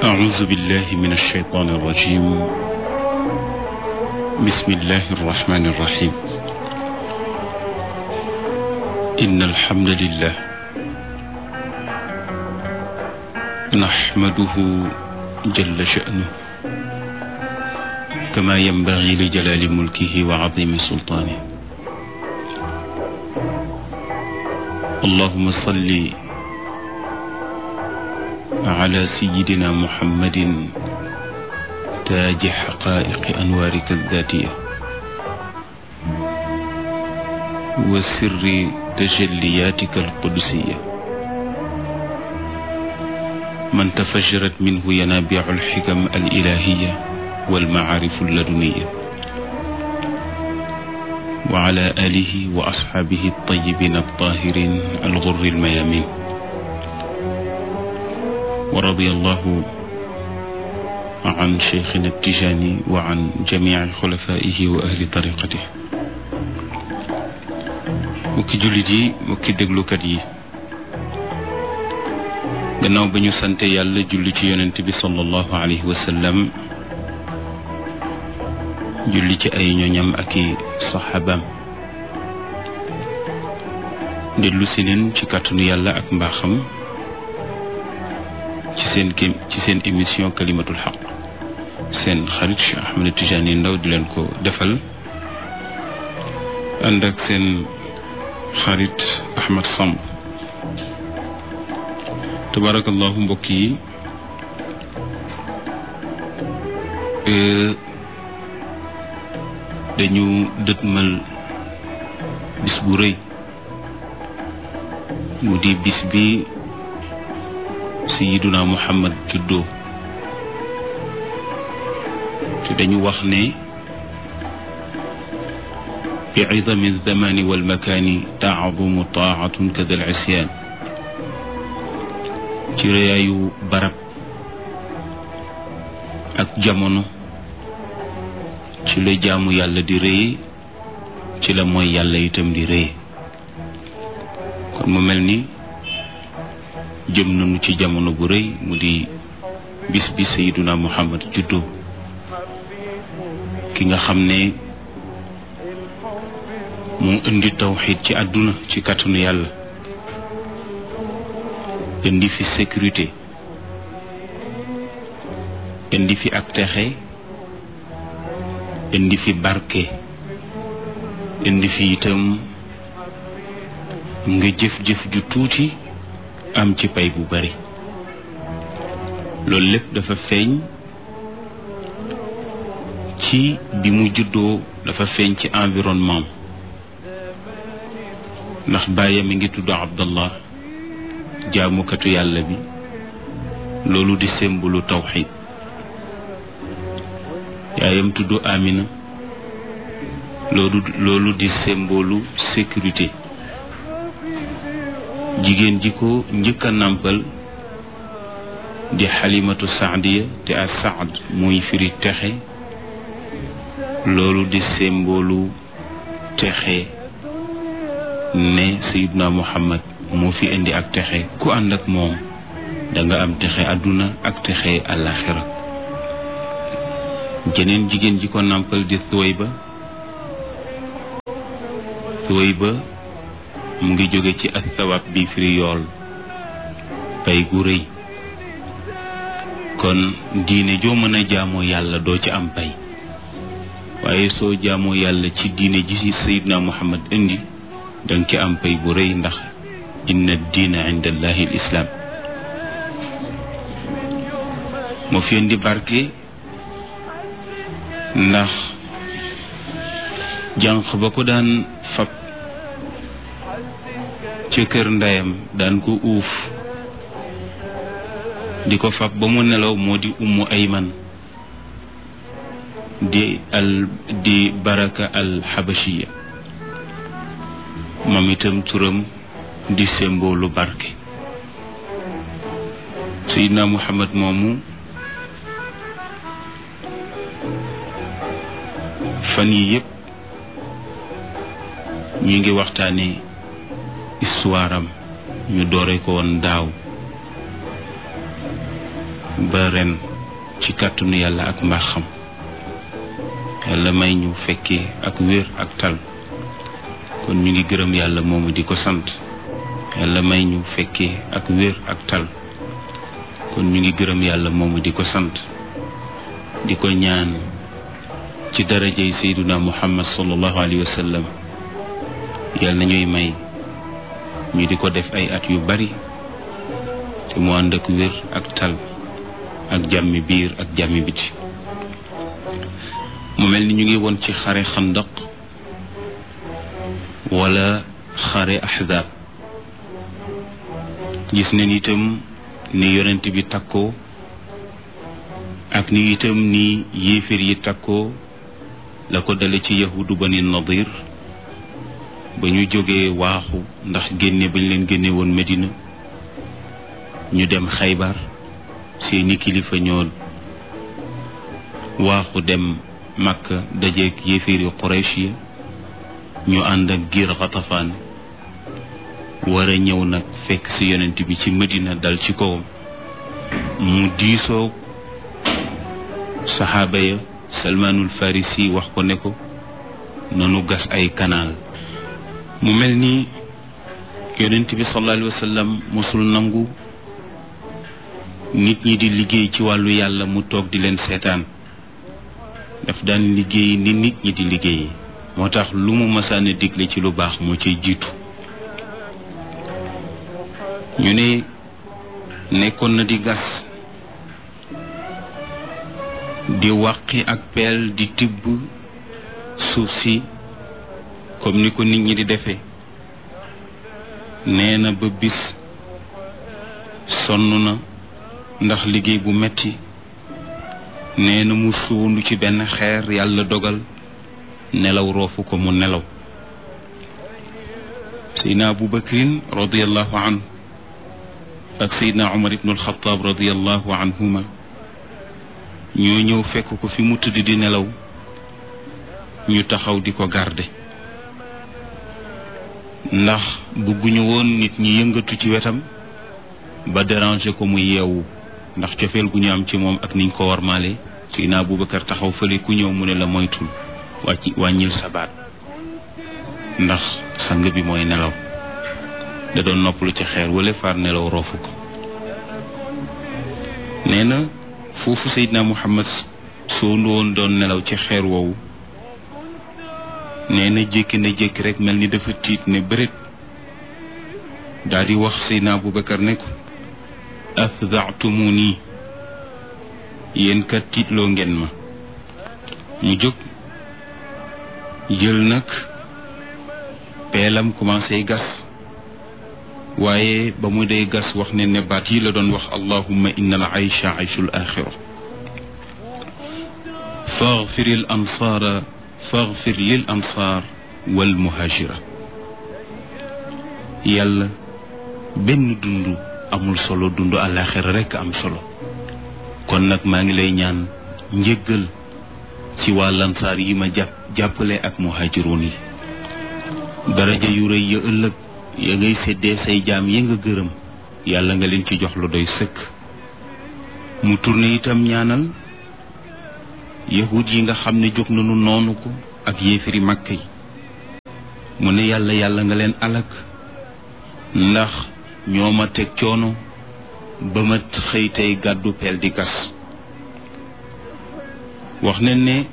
أعوذ بالله من الشيطان الرجيم. بسم الله الرحمن الرحيم. إن الحمد لله نحمده جل شأنه كما ينبغي لجلال ملكه وعظيم سلطانه. اللهم صل على سيدنا محمد تاج حقائق أنوارك الذاتية وسر تجلياتك القدسية، من تفجرت منه ينابيع الحكم الإلهية والمعارف اللدنية، وعلى آله وأصحابه الطيبين الطاهرين الغر الميامين. ورضي الله عن شيخنا التجاني وعن جميع خلفائه وأهل طريقته. mukki jullit yi, mukki déglukat yi, gannaaw ba ñu sante yàlla julli ci yonent bi sallallahu alayhi wa sallam, julli ci ay ñoñam ak i saxaabaam, dellu si leen ci kàttanu yàlla ak mbaaxam ci seen émission kalimatul xaq. seen xarit Cheikh Ahmed Tijani Ndaw di leen ko defal, ànd ak seen xarit Ahmed Samb. tabarakallahu mbokk yi, dañu dëtmal bis bu rëy, mu di bis bi sayiduna Muhammad juddoo, te dañu wax ne bi idami zamani wal makaani taadumu taatun kada al isyaan. ci rëyaayu barab ak jamono ci la jaamu yàlla di rëye, ci la mooy yàlla itam di rëye. kon mu mel ni jëm nañu ci jamono bu rëy, mu di bis bi sayiduna Muhammad juddoo, ki nga xam ne moo indi tawxiid ci àdduna ci kàttanu yàlla, indi fi sécurité, indi fi ak texe, indi fi barke, indi fi itam nga jëf-jëf ju tuuti am ci pay bu bari. loolu lépp dafa feeñ ci bi mu juddoo, dafa feeñ ci environnement, ndax baayam mi ngi tudd Abdallah, jaamukatu yàlla bi. loolu di symbole tawxiid. yaayam tudd Amina, loolu di symbole sécurité. jigéen ji ko njëkk a nàmpal di Xalimatu Saadiya, te a Saad muy firi texe, loolu di symbole texe, ne Sayyidna Muhammad moo fi indi ak texe. ku ànd ak moom danga am texe àdduna ak texe àllaaxira. jeneen jigéen ji ko nàmpal di Thuwayba mu ngi jóge ci at-thawaab bi firi yool, pay gu rëy. kon diine joo mën a jaamoo yàlla doo ci am pay, waaye soo jaamoo yàlla ci diine ji ci Sayyidna Muhammad indi danga ci am pay bu rëy, ndax inna diina inda allahi al islaam. moo fi indi barke, ndax jànq ba ko daan fab ca kër ndeyam daan ko uuf di ko fab ba mu nelaw moo di Ummu Ayman di Baraka al Habashiya. moom itam turam di symbole barke. Sayyidina Muhammad moomu fan yi yëpp ñu ngi waxtaane histoire am, ñu doore ko woon daaw, ba ren ci kàttanu yàlla ak mbaaxam yàlla may ñu fekkee ak wér ak tal kon ñu ngi gërëm yàlla moomu di ko sant yàlla may ñu fekkee ak wér ak tal kon ñu ngi gërëm yàlla moomu di ko sant di ko ñaan ci darajay sayduna muhammad sallallahu alayhi wa sallam yàlla na ñuy may ñu di ko def ay at yu bari te mu ànd ak wér ak tal ak jàmmi biir ak jàmmi biti mu mel ni ñu ngi woon ci xare xandaq wala xare ahzab gis nañ itam ni yonent bi takkoo ak ni itam ni yéeféer yi takkoo la ko dale ci yahudu bani nadir ba ñu jógee waaxu ndax génne bañ leen génne woon Medina ñu dem Xaybar seeni kilifa ñoo waaxu dem Makka dajeeg yéeféeri Quraysh yi ñu ànd ak giir Xatafaan war a ñëw nag fekk ci yonent bi ci Medina dal ci kawam mu diisoo saxaaba ya Salmaanul Farisi wax ko ne ko nanu gas ay kanaal mu mel ni yonent bi sallallahu alayhi wa sallam mosul nangu nit ñi di liggéey ci wàllu yàlla mu toog di leen seetaan daf daan liggéey ni nit ñi di liggéey moo tax lu mu masaana digle ci lu baax moo ciy jiitu ñu ne nekkoon na di gas di wàqi ak peel di tibb suuf si comme ni ko nit ñi di defee nee na ba bis sonn na ndax liggéey bu metti nee na mu suundu ci benn xeer yàlla dogal nelaw roofu ko mu nelaw Seydina Abu Bakrin radiyallahu anhu ak Seydina Umar ibn al-Khattab radiyallahu anhuma ñoo ñëw fekk ko fi mu tëdd di nelaw ñu taxaw di ko garde ndax bëgguñu woon nit ñi yëngatu ci wetam ba déranger ko mu yeewu ndax cofeel gu ñu am ci moom ak niñ ko warmaale Seydina Abubakar taxaw fële ku ñëw mu ne la moytul wàññil sa baat ndax sang bi mooy nelaw da doon noppalu ci xeer wala far nelaw roofu ko nee na foofu Seydina Muhammad soo woon doon nelaw ci xeer woowu nee na jékki na jékki rek mel ni dafa tiit ne bëreet daal di wax Seydina Abubakar ne ko afda'tumuni yéen kat tiitloo ngeen ma mu jóg jël nag peelam commencé gas waaye ba mu dee gas wax ne baat yi la doon wax allahumma inna al aysha ayshul axira faghfir lil ansaar wal muhajira yàlla benn dund amul solo dund àllaaxira rekk am solo kon nag maa ngi lay ñaan njëggal ci waa lansaar yi ma jàppale ak muhaajiroon yi daraja yu rëy ya ëllëg ya ngay séddee say jaam yi nga gërëm yàlla nga leen ci jox lu doy sëkk mu tourné itam ñaanal yahud yi nga xam ne jóg nañu noonu ko ak yéefiri Makka yi mu ne yàlla nga leen alak ndax ñoo ma teg coono ba ma xëy tey gàddu peel di gas wax ne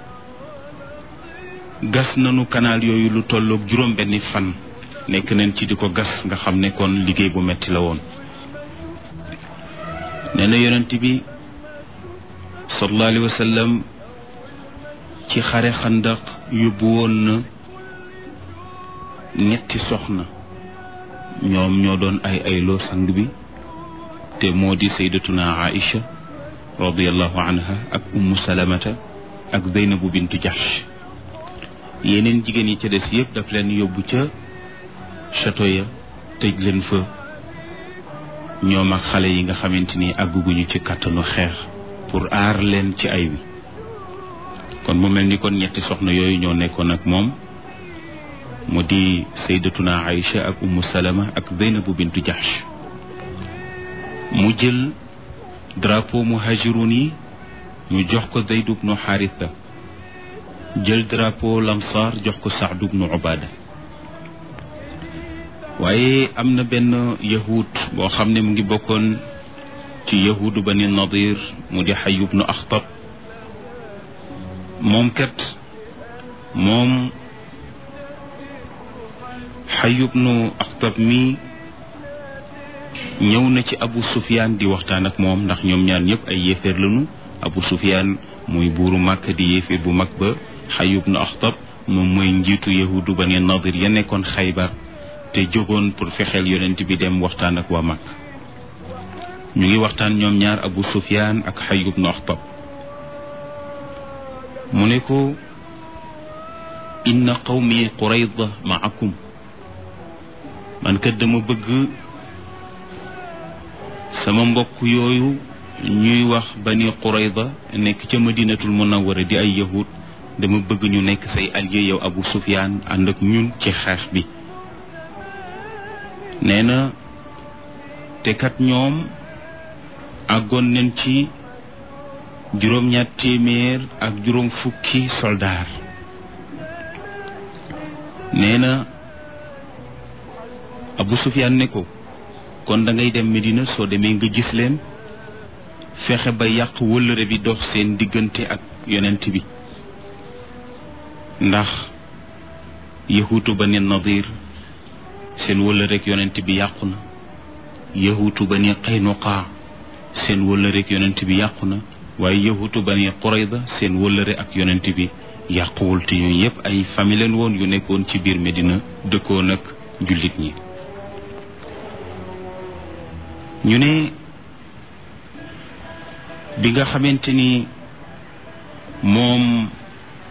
gas nañu kanaal yooyu lu tolloog juróom benni fan nekk nañ ci di ko gas nga xam ne kon liggéey bu metti la woon nee na yonent bi sallallahu alayhi wa sallam ci xare xandaq yóbbu woon na ñetti soxna ñoom ñoo doon ay loo sang bi te moo di sayyidatuna Aïcha radiyallahu anha ak ummu salamata ak zeynabu bintu Jahsh yeneen jigéen yi ca des yëpp daf leen yóbbu ca château ya tëj leen fa ñoom ak xale yi nga xamante ni àgguguñu ci kàttanu xeex pour aar leen ci ay wi kon mu mel ni kon ñetti soxna yooyu ñoo nekkoon ak moom mu di sayyidatuna Aïcha ak ummu salama ak zeynabu bintu Jahsh mu jël drapeau muhajirun yi ñu jox ko Zayd ibnu Haritha jël drapeau lamsaar jox ko Saad ibnu Ubaada waaye am na benn yahud boo xam ne mu ngi bokkoon ci yahudu Bani Nadir mu di Hayy ibnu Akhtab moom Hayy ibnu Akhtab mi ñëw na ci Abu Sufyaan di waxtaan ak moom ndax ñoom ñaar ñëpp ay yéeféer lañu Abu Sufyaan muy buuru Màkka di yéeféer bu mag ba Hayy ibnu Akhtab moom mooy njiitu yahudu Bani Nadir ya nekkoon Xaybar te jógoon pour fexeel yonent bi dem waxtaan ak waa Màkka ñu ngi waxtaan ñoom ñaar Abu Sufyaan ak Hayy ibnu Akhtab mu ne ko inna qawmi Qurayda maakum man kat dama bëgg sama mbokk yooyu ñuy wax Bani Qurayda nekk ca Madinatul Munawwara di ay yahud dama bëgg ñu nekk say allié yow Abu Sufyaan ànd ak ñun ci xeex bi nee na te kat ñoom àggoon nañ ci juróom-ñaar téeméer ak juróom fukki soldaar nee na Abu Sufyaan ne ko kon da ngay dem Medina soo demee nga gis leen fexe ba yàq wëllëre bi dox seen diggante ak yonent bi ndax yahuutu Bani Nadir seen wëllëre ak yonent bi yàqu na yahuutu Bani Qaynuqa seen wëllëre ak yonent bi yàqu na waaye yahuutu Bani Qurayda seen wëllëre ak yonent bi yàquwul te yooyu yëpp ay famille leen woon yu nekkoon ci biir Medina dëkkoon ak jullit ñi ñu ne bi nga xamante ni moom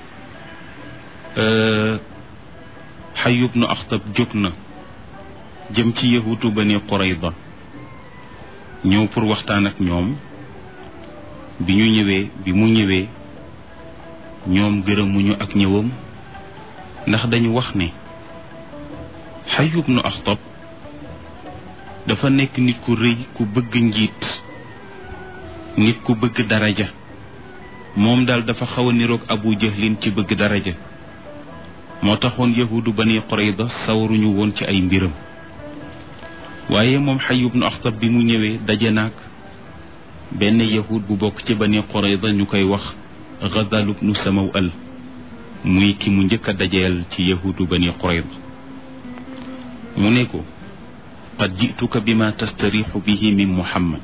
Hayy ibnu Akhtab jóg na jëm ci yahuutu Bani Qurayda ñëw pour waxtaan ak ñoom bi mu ñëwee ñoom gërëmuñu ak ñëwam ndax dañu wax ne Hayy ibnu Akhtab dafa nekk nit ku rëy ku bëgg njiit nit ku bëgg daraja moom daal dafa xaw a niroog Abu Jahlin ci bëgg daraja moo taxoon yahuudu Bani Qurayda sawaruñu woon ci ay mbiram waaye moom Hayy ibnu Akhtab bi mu ñëwee daje naag benn yahud bu bokk ci Bani Qurayda ñu koy wax Ghazal ibnu Samawal muy ki mu njëkk a dajeel ci yahuudu Bani Qurayda mu ne ko qad jituka bima tastarixu bihi min Muhammad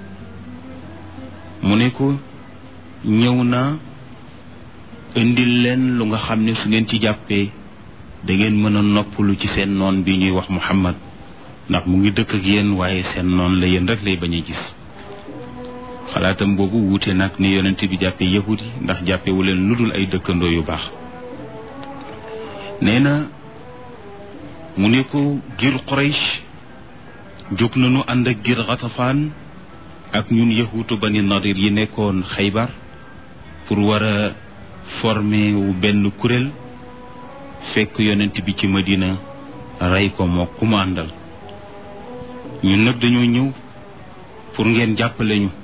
mu ne ko ñëw na indil leen lu nga xam ne su ngeen ci jàppee da ngeen mën a noppalu ci seen noon bi ñuy wax Muhammad ndax mu ngi dëkk ak yéen waaye seen noon la yéen rek lay bañ a gis xalaatam boobu wuute nag ni yonent bi jàppee yahud yi ndax jàppewu leen lu dul ay dëkkandoo yu baax nee na mu ne ko gir Quraysh jóg nañu ànd ak gir Ghatafaan ak ñun yahuutu Bani Nadir yi nekkoon Xaybar pour war a former wu benn kuréel fekk yonent bi ci Madina rey ko moo ku mu àndal ñun nag dañoo ñëw pour ngeen jàppale ñu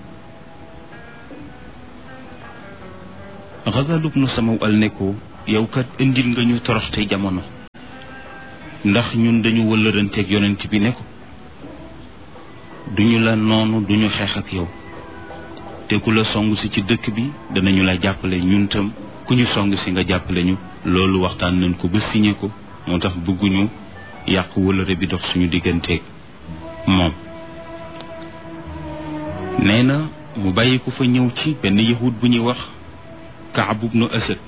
Ghazal ibnu Samawal ne ko yow kat indil nga ñu toroxte jamono ndax ñun dañu wëllëranteeg yonent bi ne ko duñu la noonu duñu xeex ak yow te ku la song si ci dëkk bi danañu la jàppale ñun tam ku ñu song si nga jàppale ñu loolu waxtaan nañ ko ba signé ko moo tax bëgguñu yàq wëllëre bi dox suñu digganteeg moom nee na mu bàyyi ko fa ñëw ci benn yahud bu ñuy wax Kaab ibnu Asad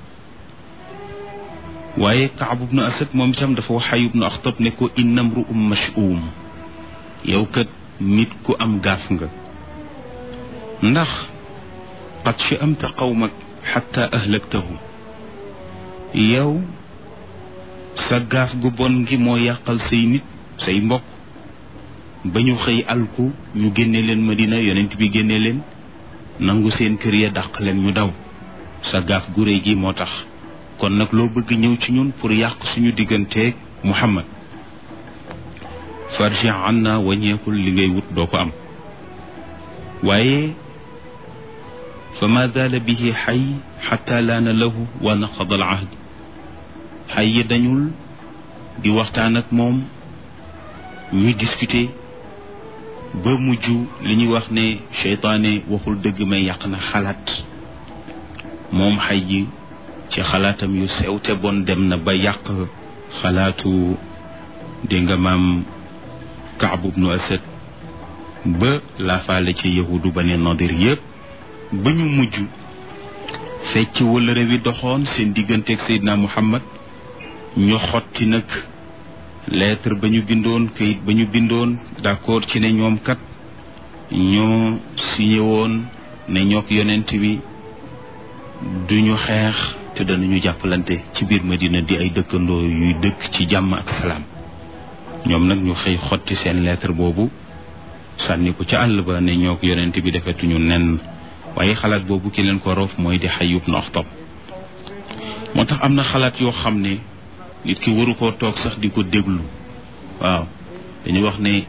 waaye Kaab ibnu Asad moom itam dafa wax Hayy ibnu Akhtab ne ko inna mru'um mash'um yow kat nit ku am gaaf nga ndax qad sha'amta qawmak xatta ahlaktahum yow sa gaaf gu bon gi moo yàqal say nit say mbokk ba ñu xëy alku ñu génne leen Madina yonent bi génne leen nangu seen kër ya dàq leen ñu daw sa gaaf gu réy gi moo tax kon nag loo bëgg ñëw ci ñun pour yàq suñu digganteeg Muhammad farji anna waññeekul li ngay wut doo ko am waaye fa ma zaala bihi xay xatta laana lahu wa naqada al ahd xay yi dañul di waxtaan ak moom ñuy discuter ba mujj li ñuy wax ne seytaane waxul dëgg may yàq na xalaat moom xay ji ci xalaatam yu sew te bon dem na ba yàq xalaatu dégg nga maam Kaab ibnu Asad ba laafaale ci yahudu Bani Nadir yépp ba ñu mujj fecc wëllëre wi doxoon seen digganteeg Seydina Muhammad ñu xotti nag lettre ba ñu bindoon kayit ba ñu bindoon d'accord ci ne ñoom kat ñoo signé woon ne ñook yonent bi duñu xeex te danañu jàppalante ci biir Madina di ay dëkkandoo yuy dëkk ci jàmm ak salaam ñoom nag ñu xëy xotti seen lettre boobu sànni ko ca àll ba ne ñook yonent bi defetuñu nen waaye xalaat boobu ki leen ko roof mooy di Xay ibn Axtab moo tax am na xalaat yoo xam ne nit ki waru koo toog sax di ko déglu waaw dañu wax ne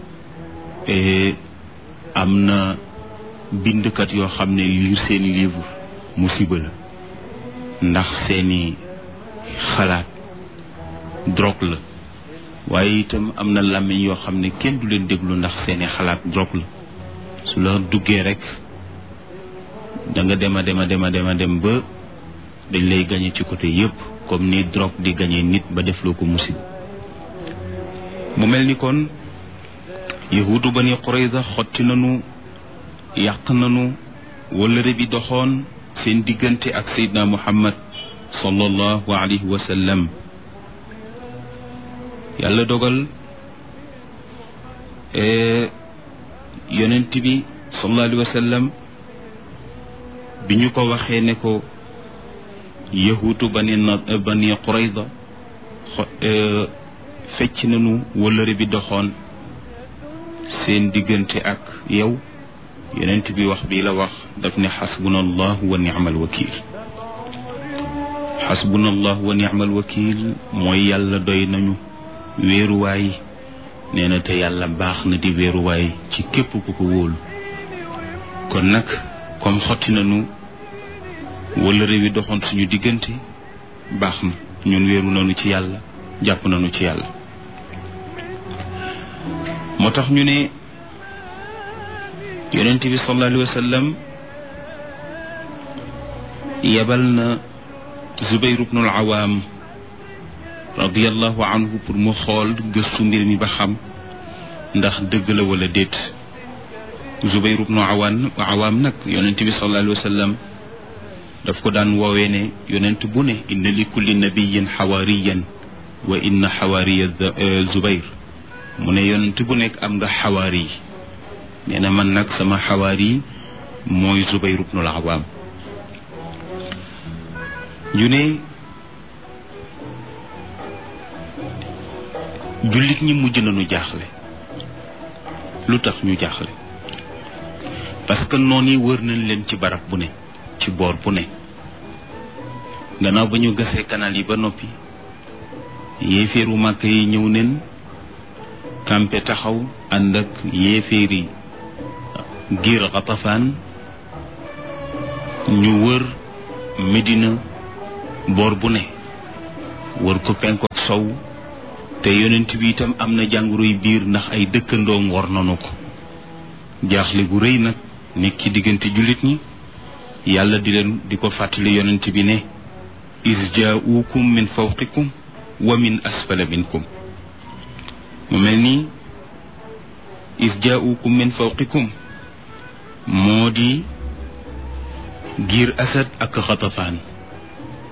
am na bindkat yoo xam ne lire seeni livre musiba la ndax seeni xalaat drogue la waaye itam am na làmmiñ yoo xam ne kenn du leen déglu ndax seeni xalaat drogue la su la duggee rek da nga dem ba dañ lay gañe ci côté yépp comme ni drogue di gañe nit ba def loo ko musiba mu mel ni kon yahudu Bani Qurayza xotti nanu yàq nanu wëllëre bi doxoon seen diggante ak Seydina Muhammad sallallahu alayhi wa sallam yàlla dogal yonent bi sallallahu alayhi wa sallam bi ñu ko waxee ne ko yahuutu Bani Qurayza fecc nañu wëllëre bi doxoon seen diggante ak yow yonent bi wax bii la wax daf ne xasbuna allahu wa ni'mal wakil xasbuna allahu wa ni'mal wakil mooy yàlla doy nañu wéeruwaay nee na te yàlla baax na di wéeruwaay ci képp ku ko wóolu kon nag comme xotti nañu wëllëre wi doxoon suñu diggante baax na ñun wéeru nañu ci yàlla jàpp nañu ci yàlla moo tax ñu ne yonent bi sallallahu alayhi wa sallam yebal na Zubayr ibn al-Awam radiyallahu anhu pour mu xool gëstu mbir mi ba xam ndax dëgg la wala déet Zubayr ibn al-Awam nag yonent bi sallallahu alayhi wa sallam daf ko daan woowee ne yonent bu ne inna li kulli nabiyyin xawaariyan wa inna xawaariya Zubayr mu ne yonent bu nekk am nga xawaari nee na man nag sama xawaari mooy Zubayr ibn al-Awam ñu ne jullit ñi mujj nañu jaaxle lu tax ñu jaaxle parce que noonu yi wër nañ leen ci barab bu ne ci boor bu ne gannaaw ba ñu gasee canal yi ba noppi yéeféeru màkk yi ñëw neen campé taxaw ànd ak yéeféeri giir Xatafaan ñu wër Medina boor bu ne wër ko penku ak sow te yonent bi itam am na jàngoroy biir ndax ay dëkkandoom war nanu ko jaaxle gu rëy nag nekk ci diggante jullit ñi yàlla di ko fàttali yonent bi ne is jaaukum min fawqikum wa min asfala minkum mu mel ni is jaaukum min fawqikum moo di giir Asad ak Xatafaan